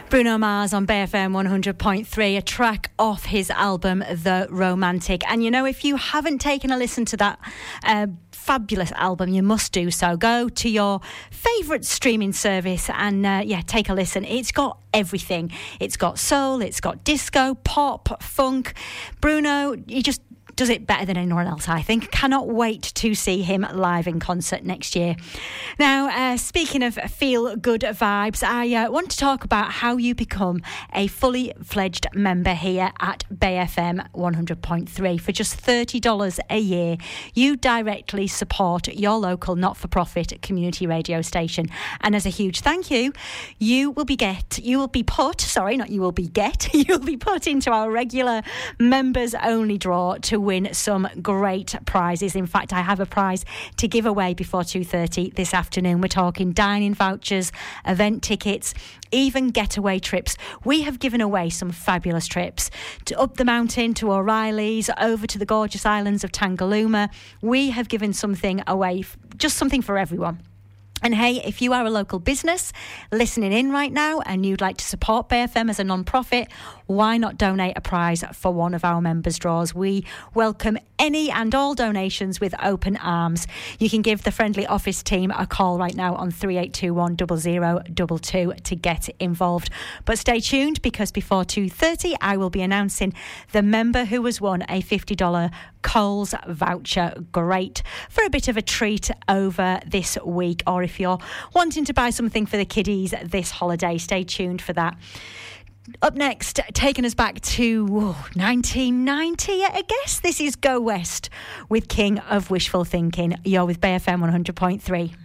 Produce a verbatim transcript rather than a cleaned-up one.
Bruno Mars on B F M one hundred point three, a track off his album The Romantic. And you know, if you haven't taken a listen to that uh, fabulous album, you must do so. Go to your favourite streaming service and uh, yeah, take a listen. It's got everything. It's got soul, it's got disco, pop, funk. Bruno, he just does it better than anyone else, I think. Cannot wait to see him live in concert next year. Now, uh, speaking of feel-good vibes, I uh, want to talk about how you become a fully fledged member here at B F M one hundred point three. For just thirty dollars a year, you directly support your local not-for-profit community radio station. And as a huge thank you, you will be get, you will be put, sorry, not you will be get, you'll be put into our regular members-only draw to win some great prizes. In fact, I have a prize to give away before two thirty this afternoon. We're talking dining vouchers, event tickets, even getaway trips. We have given away some fabulous trips to up the mountain, to O'Reilly's, over to the gorgeous islands of Tangalooma. We have given something away, just something for everyone. And hey, if you are a local business listening in right now and you'd like to support B F M as a non-profit, why not donate a prize for one of our members' draws? We welcome any and all donations with open arms. You can give the friendly office team a call right now on three eight two one, zero zero two two to get involved. But stay tuned, because before two thirty I will be announcing the member who has won a fifty dollars Coles voucher. Great for a bit of a treat over this week, or if you're wanting to buy something for the kiddies this holiday, stay tuned for that. Up next, taking us back to oh, nineteen ninety, I guess. This is Go West with King of Wishful Thinking. You're with B F M one hundred point three.